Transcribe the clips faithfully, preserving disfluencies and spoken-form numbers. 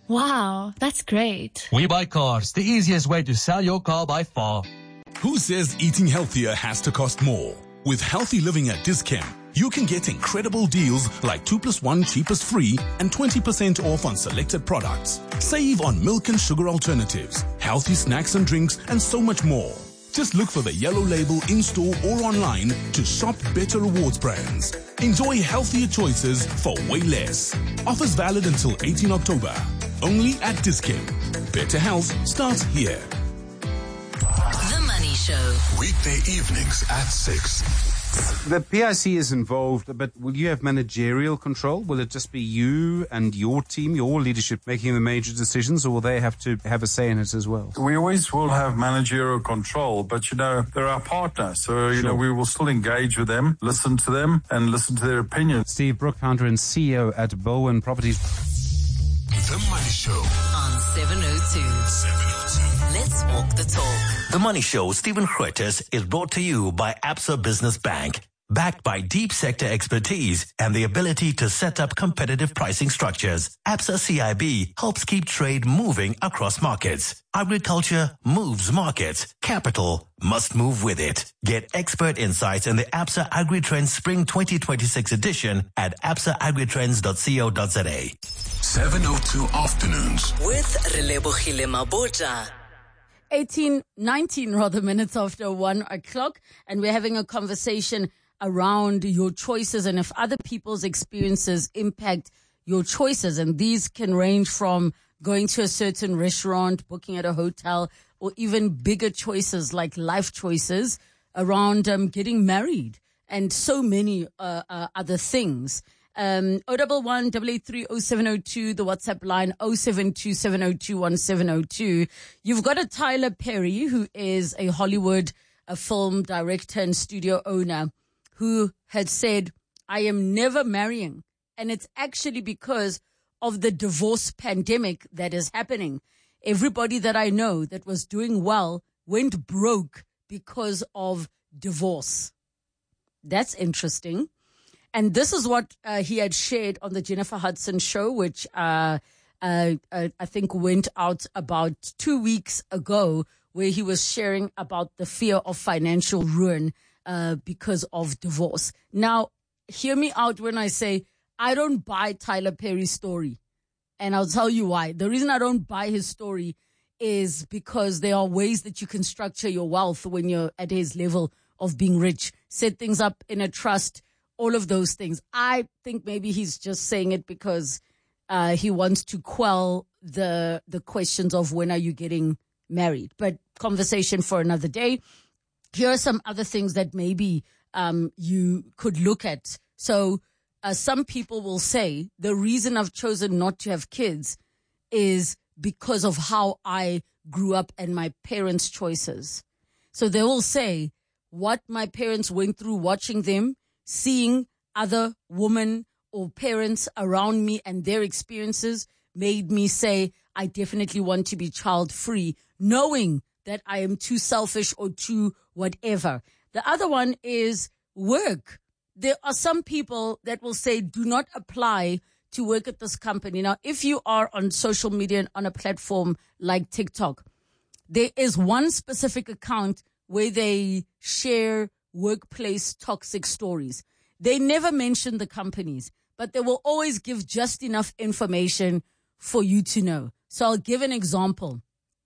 Wow, that's great. We Buy Cars, the easiest way to sell your car by far. Who says eating healthier has to cost more? With Healthy Living at Dis-Chem, you can get incredible deals like two plus one cheapest free and twenty percent off on selected products. Save on milk and sugar alternatives, healthy snacks and drinks, and so much more. Just look for the yellow label in-store or online to shop better rewards brands. Enjoy healthier choices for way less. Offers valid until eighteenth October. Only at Dis-Chem. Better health starts here. The Money Show. Weekday evenings at six. The P I C is involved, but will you have managerial control? Will it just be you and your team, your leadership, making the major decisions, or will they have to have a say in it as well? We always will have managerial control, but, you know, they're our partners. So, you Sure. know, we will still engage with them, listen to them, and listen to their opinions. Steve Brook, founder and C E O at Bowen Properties. The Money Show. On seven oh two. seven oh two. Let's walk the talk. The Money Show, Stephen Grootes, is brought to you by Absa Business Bank. Backed by deep sector expertise and the ability to set up competitive pricing structures, Absa C I B helps keep trade moving across markets. Agriculture moves markets. Capital must move with it. Get expert insights in the Absa AgriTrends Spring twenty twenty-six edition at absa agritrends dot co dot za. seven oh two Afternoons. With Relebogile Mabota. eighteen, nineteen rather minutes after one o'clock, and we're having a conversation around your choices and if other people's experiences impact your choices. And these can range from going to a certain restaurant, booking at a hotel, or even bigger choices like life choices around um, getting married and so many uh, uh, other things. Um, oh one one, eight eight three, oh seven oh two, the WhatsApp line, oh seven two, seven oh two, one seven oh two. You've got a Tyler Perry, who is a Hollywood a film director and studio owner, who had said, I am never marrying. And it's actually because of the divorce pandemic that is happening. Everybody that I know that was doing well went broke because of divorce. That's interesting. And this is what uh, he had shared on the Jennifer Hudson show, which uh, uh, uh, I think went out about two weeks ago, where he was sharing about the fear of financial ruin uh, because of divorce. Now, hear me out when I say I don't buy Tyler Perry's story. And I'll tell you why. The reason I don't buy his story is because there are ways that you can structure your wealth when you're at his level of being rich. Set things up in a trust, all of those things. I think maybe he's just saying it because uh, he wants to quell the the questions of when are you getting married. But conversation for another day. Here are some other things that maybe um, you could look at. So uh, some people will say the reason I've chosen not to have kids is because of how I grew up and my parents' choices. So they will say what my parents went through watching them, seeing other women or parents around me and their experiences made me say, I definitely want to be child free, knowing that I am too selfish or too whatever. The other one is work. There are some people that will say, do not apply to work at this company. Now, if you are on social media and on a platform like TikTok, there is one specific account where they share workplace toxic stories. They never mention the companies, but they will always give just enough information for you to know. So I'll give an example.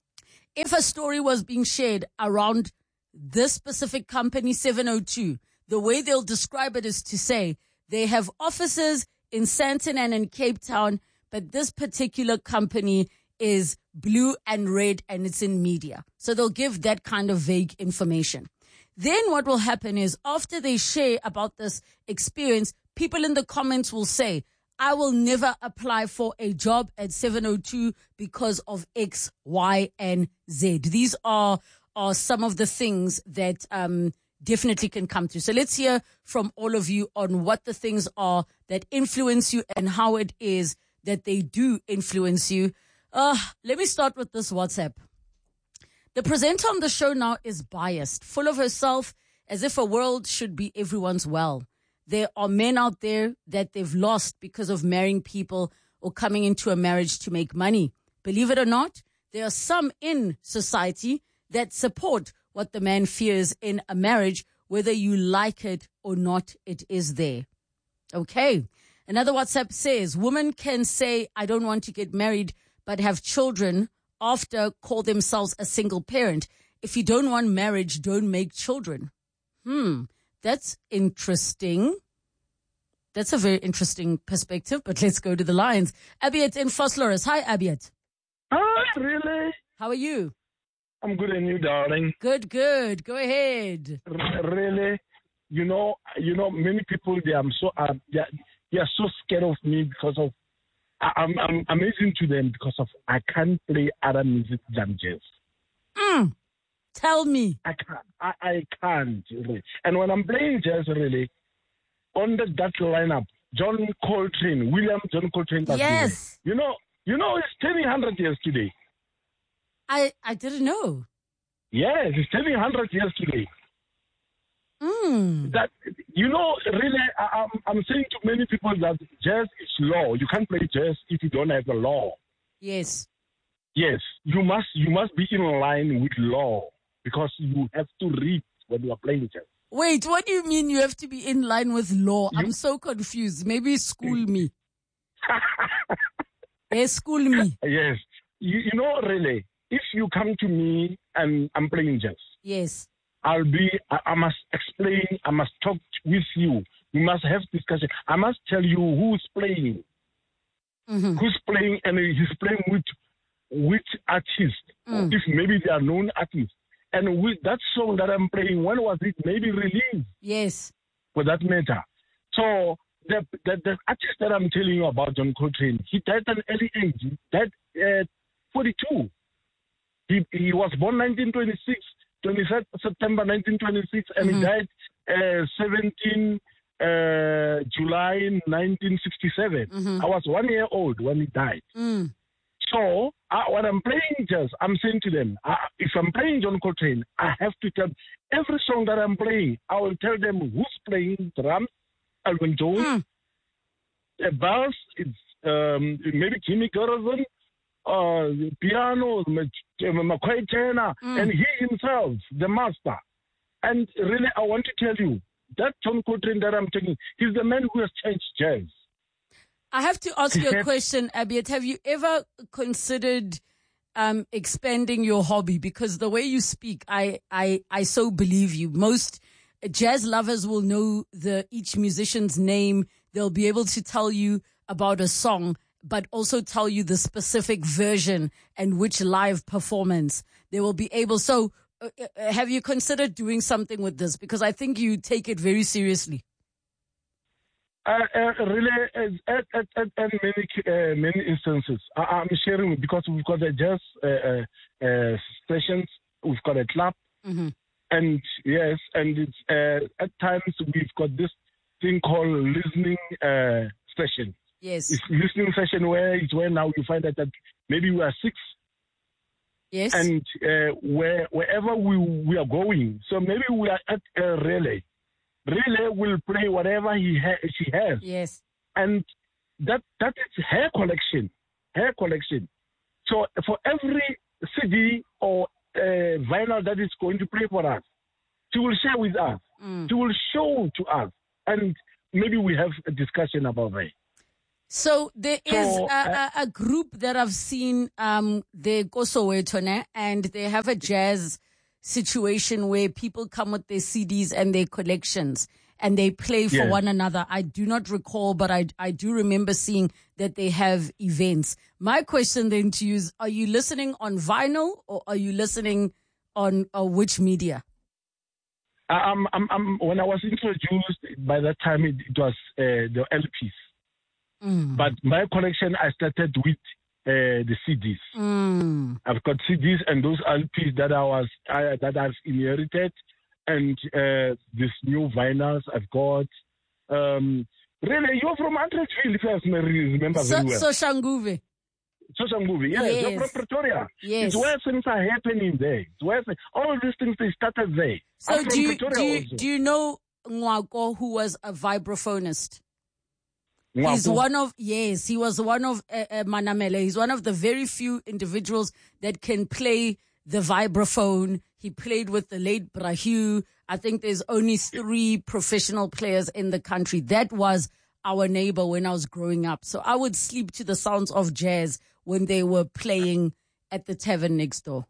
If a story was being shared around this specific company, seven oh two, the way they'll describe it is to say they have offices in Sandton and in Cape Town, but this particular company is blue and red and it's in media. So they'll give that kind of vague information. Then what will happen is after they share about this experience, people in the comments will say, I will never apply for a job at seven oh two because of X, Y, and Z. These are, are some of the things that um, definitely can come through. So let's hear from all of you on what the things are that influence you and how it is that they do influence you. Uh, let me start with this WhatsApp. The presenter on the show now is biased, full of herself, as if a world should be everyone's well. There are men out there that they've lost because of marrying people or coming into a marriage to make money. Believe it or not, there are some in society that support what the man fears in a marriage, whether you like it or not, it is there. Okay. Another WhatsApp says, women can say, I don't want to get married, but have children after call themselves a single parent. If you don't want marriage, don't make children. Hmm. That's interesting. That's a very interesting perspective, but let's go to the lines. Abiat in Vosloorus. Hi, Abiat. Hi, really? How are you? I'm good, and you, darling? Good, good. Go ahead. R- really? You know, you know, many people, they are so, uh, they, are, they are so scared of me because of, I, I'm, I'm amazing to them because of, I can't play other music than jazz. Mm. Tell me. I can't, I, I can't, really. And when I'm playing jazz, really, under that lineup, John Coltrane, William John Coltrane. Yes. You know, you know, it's turning one hundred years today. I, I didn't know. Yes, it's turning one hundred years today. Mm. That, you know, really, I, I'm, I'm saying to many people that jazz is law. You can't play jazz if you don't have a law. Yes. Yes, you must, you must be in line with law because you have to read when you are playing jazz. Wait, what do you mean you have to be in line with law? You, I'm so confused. Maybe school me. Hey, school me. Yes. You, you know, really, if you come to me and I'm playing jazz. Yes. I'll be, I, I must explain, I must talk with you. We must have discussion. I must tell you who's playing. Mm-hmm. Who's playing, and he's playing with which artist. Mm. If maybe they are known artists. And with that song that I'm playing, when was it maybe released? Yes. For that matter. So the, the, the artist that I'm telling you about, John Coltrane, he died at an early age. He died at forty-two. He, he was born nineteen twenty-six, twenty-third September nineteen twenty-six, and mm-hmm. he died uh, seventeenth uh, July nineteen sixty-seven. Mm-hmm. I was one year old when he died. Mm. So uh, when I'm playing jazz, I'm saying to them, uh, if I'm playing John Coltrane, I have to tell every song that I'm playing, I will tell them who's playing drums, Elvin Jones, mm. uh, bass, it's um, maybe Jimmy Garrison, uh, piano, McCoy Turner, mm. and he himself, the master. And really, I want to tell you, that John Coltrane that I'm taking, he's the man who has changed jazz. I have to ask you a question, Abiat. Have you ever considered um, expanding your hobby? Because the way you speak, I, I, I so believe you. Most jazz lovers will know the each musician's name. They'll be able to tell you about a song, but also tell you the specific version and which live performance they will be able. So uh, have you considered doing something with this? Because I think you take it very seriously. Uh, uh, really, uh, at, at, at, at many uh, many instances, I, I'm sharing because we've got a jazz uh, uh, sessions, we've got a club, mm-hmm. and yes, and it's uh, at times we've got this thing called listening uh, session. Yes, it's listening session where it's where now you find that, that maybe we are six. Yes, and uh, where wherever we we are going, so maybe we are at a relay. Relay will play whatever he ha- she has. Yes. And that that is her collection. Her collection. So for every C D or uh, vinyl that is going to play for us, she will share with us. Mm. She will show to us. And maybe we have a discussion about that. So there so, is a, uh, a, a group that I've seen, um, the Kosoweto, and they have a jazz situation where people come with their C Ds and their collections and they play for yes. one another. I do not recall, but I, I do remember seeing that they have events. My question then to you is, are you listening on vinyl or are you listening on uh, which media? Um, I'm, I'm, when I was introduced, by that time it, it was uh, the L Ps. Mm. But my collection, I started with Uh, the C Ds. Mm. I've got C Ds and those L Ps that I was uh, that I've inherited, and uh, these new vinyls I've got. Um, really, you're from Andrewsville, if I remember so, very well. Soshanguve. Soshanguve, yes. yes. You're from Pretoria. Yes. It's where things are happening there. It's where all of these things they started there. So do you, do, you, also. do you know Nwako, who was a vibraphonist? He's Ngwaku. one of, yes, he was one of uh, uh, Manamele. He's one of the very few individuals that can play the vibraphone. He played with the late Brahu. I think there's only three professional players in the country. That was our neighbor when I was growing up. So I would sleep to the sounds of jazz when they were playing at the tavern next door.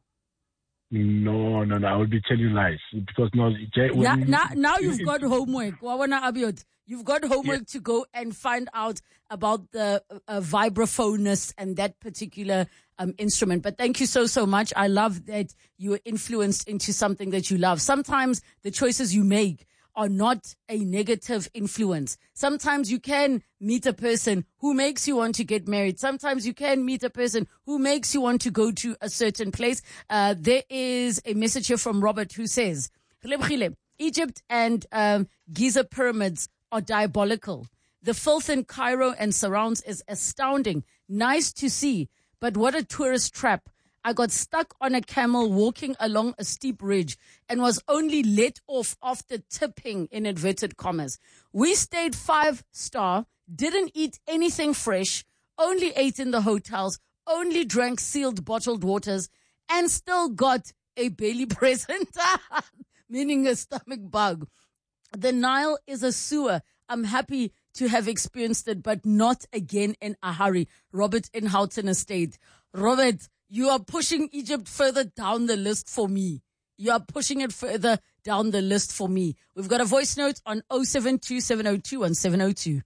No, no, no. I will be telling you lies because no. Jay, Now, when- now, now you've got homework. Wawana Abiod. You've got homework Yeah. to go and find out about the uh, vibraphonist and that particular um, instrument. But thank you so, so much. I love that you were influenced into something that you love. Sometimes the choices you make are not a negative influence. Sometimes you can meet a person who makes you want to get married. Sometimes you can meet a person who makes you want to go to a certain place. Uh, there is a message here from Robert who says, Egypt and um, Giza pyramids are diabolical. The filth in Cairo and surrounds is astounding. Nice to see, but what a tourist trap. I got stuck on a camel walking along a steep ridge and was only let off after tipping, in inverted commas. We stayed five star, didn't eat anything fresh, only ate in the hotels, only drank sealed bottled waters, and still got a belly present, meaning a stomach bug. The Nile is a sewer. I'm happy to have experienced it, but not again in a hurry. Robert in Houghton Estate. Robert, you are pushing Egypt further down the list for me. You are pushing it further down the list for me. We've got a voice note on oh seven two seven oh two one seven oh two.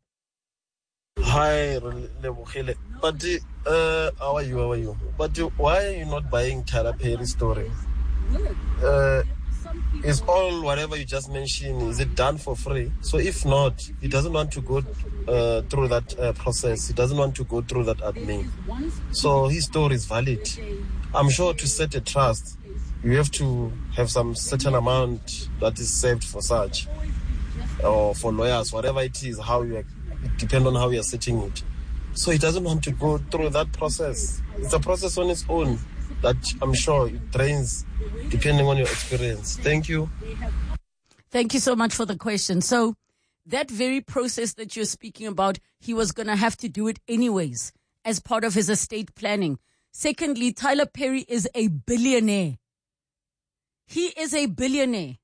Hi, Lebohile. But uh, how are you? How are you? But uh, why are you not buying Tyler Perry's story? Uh, is all whatever you just mentioned, is it done for free? So if not, he doesn't want to go uh, through that uh, process. He doesn't want to go through that admin. So his story is valid. I'm sure to set a trust, you have to have some certain amount that is saved for such, or for lawyers, whatever it is, how you are, it depends on how you are setting it. So he doesn't want to go through that process. It's a process on its own that I'm sure it drains depending on your experience. Thank you. Thank you so much for the question. So that very process that you're speaking about, he was going to have to do it anyways as part of his estate planning. Secondly, Tyler Perry is a billionaire. He is a billionaire.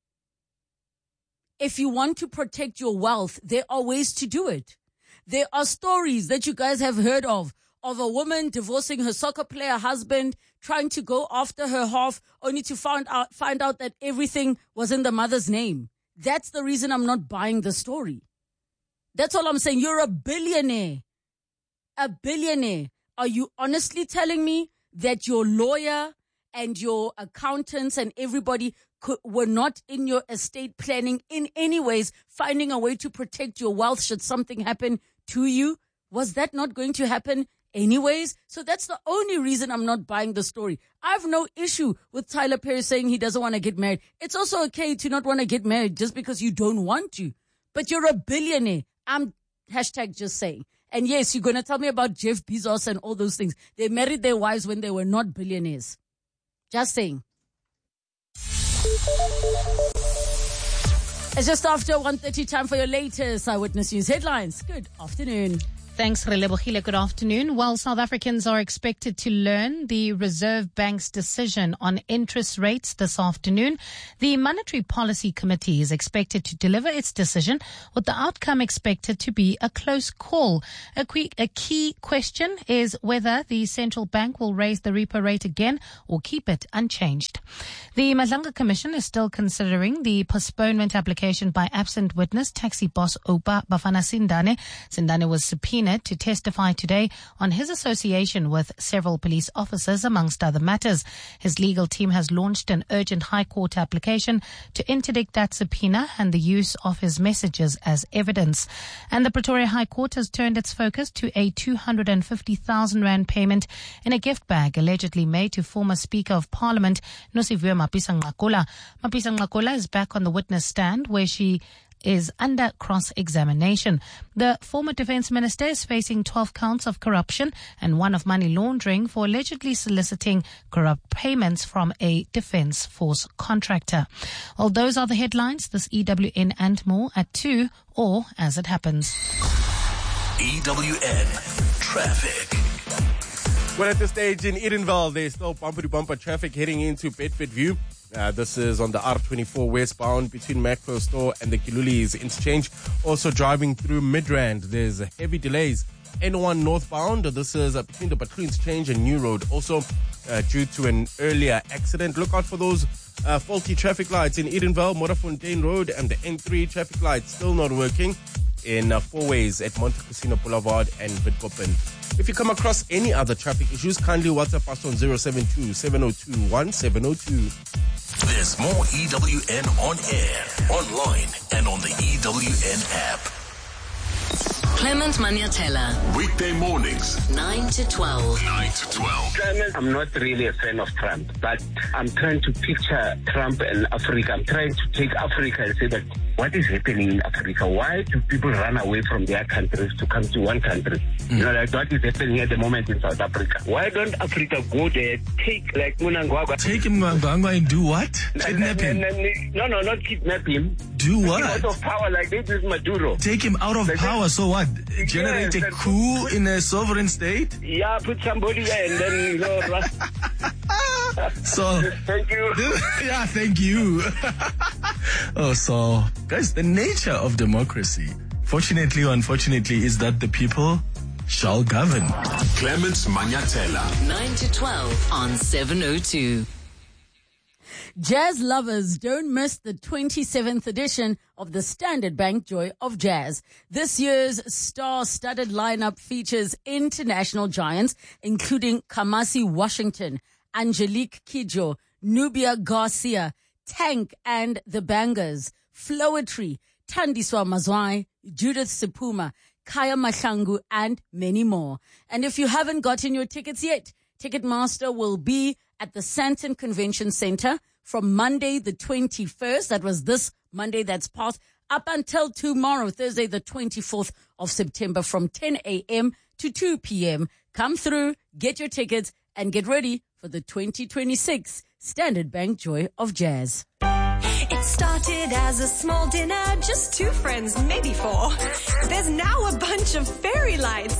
If you want to protect your wealth, there are ways to do it. There are stories that you guys have heard of, of a woman divorcing her soccer player husband, trying to go after her half, only to find out, find out that everything was in the mother's name. That's the reason I'm not buying the story. That's all I'm saying. You're a billionaire. A billionaire. Are you honestly telling me that your lawyer and your accountants and everybody could, were not in your estate planning in any ways, finding a way to protect your wealth should something happen to you? Was that not going to happen anyways? So that's the only reason I'm not buying the story. I have no issue with Tyler Perry saying he doesn't want to get married. It's also okay to not want to get married just because you don't want to. But you're a billionaire. I'm hashtag just saying. And yes, you're going to tell me about Jeff Bezos and all those things. They married their wives when they were not billionaires. Just saying. It's just after one thirty, time for your latest Eyewitness News headlines. Good afternoon. Thanks, Relebohile. Good afternoon. Well, South Africans are expected to learn the Reserve Bank's decision on interest rates this afternoon. The Monetary Policy Committee is expected to deliver its decision, with the outcome expected to be a close call. A, quick, a key question is whether the central bank will raise the repo rate again or keep it unchanged. The Madlanga Commission is still considering the postponement application by absent witness taxi boss Oupa Bafana Sindane. Sindane was subpoenaed to testify today on his association with several police officers, amongst other matters. His legal team has launched an urgent High Court application to interdict that subpoena and the use of his messages as evidence. And the Pretoria High Court has turned its focus to a two hundred fifty thousand rand payment in a gift bag allegedly made to former Speaker of Parliament Nosiviwe Mapisa-Nqakula. Mapisa-Nqakula is back on the witness stand, where she is under cross-examination. The former defense minister is facing twelve counts of corruption and one of money laundering for allegedly soliciting corrupt payments from a defense force contractor. Well, those are the headlines. This E W N and more at two, or as it happens. E W N Traffic. Well, at this stage in Edenville, there's still bumper-to-bumper traffic heading into Bedford View. Uh, this is on the R twenty-four westbound between Macro Store and the Kilulis interchange. Also driving through Midrand, there's heavy delays. N one northbound, this is uh, between the Batu interchange and New Road. Also uh, due to an earlier accident. Look out for those uh, faulty traffic lights in Edenville, Morafontein Road, and the N three traffic lights still not working in uh, four ways at Monte Cassino Boulevard and Bidkoppen. If you come across any other traffic issues, kindly WhatsApp us on zero seven two, seven oh two, one seven oh two. There's more E W N on air, online, and on the E W N app. Clement Maniatella. Weekday mornings, nine to twelve. nine to twelve. Clement, I'm not really a fan of Trump, but I'm trying to picture Trump and Africa. I'm trying to take Africa and say that what is happening in Africa? Why do people run away from their countries to come to one country? Mm. You know, like what is happening at the moment in South Africa. Why don't Africa go there, take like Mnangagwa? Take him Mnangagwa and do what? Kidnap him? No, no, not kidnap him. Do what? Take him out of power like they did Maduro. Take him out of like power, so what? Generate yes, a coup in a sovereign state? Yeah, put somebody there and then, you know. So, thank you. Yeah, thank you. Oh, so, guys, the nature of democracy, fortunately or unfortunately, is that the people shall govern. Clement Maniatella. nine to twelve on seven oh two. Jazz lovers, don't miss the twenty-seventh edition of the Standard Bank Joy of Jazz. This year's star-studded lineup features international giants, including Kamasi Washington, Angelique Kidjo, Nubia Garcia, Tank and the Bangers, Flowetry, Thandiswa Mazwai, Judith Sipuma, Kaya Mahlangu, and many more. And if you haven't gotten your tickets yet, Ticketmaster will be at the Sandton Convention Center from Monday the twenty-first, that was this Monday that's passed, up until tomorrow, Thursday the twenty-fourth of September from ten a.m. to two p.m. Come through, get your tickets, and get ready for the twenty twenty-six Standard Bank Joy of Jazz. It started as a small dinner, just two friends, maybe four. There's now a bunch of fairy lights